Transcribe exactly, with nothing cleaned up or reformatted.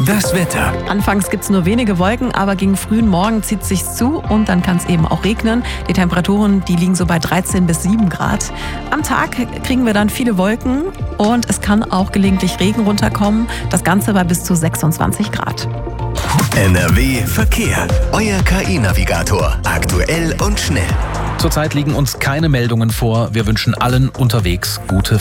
Das Wetter. Anfangs gibt es nur wenige Wolken, aber gegen frühen Morgen zieht es sich zu und dann kann es eben auch regnen. Die Temperaturen, die liegen so bei dreizehn bis sieben Grad. Am Tag kriegen wir dann viele Wolken und es kann auch gelegentlich Regen runterkommen. Das Ganze bei bis zu sechsundzwanzig Grad. N R W Verkehr. Euer K I-Navigator. Aktuell und schnell. Zurzeit liegen uns keine Meldungen vor. Wir wünschen allen unterwegs gute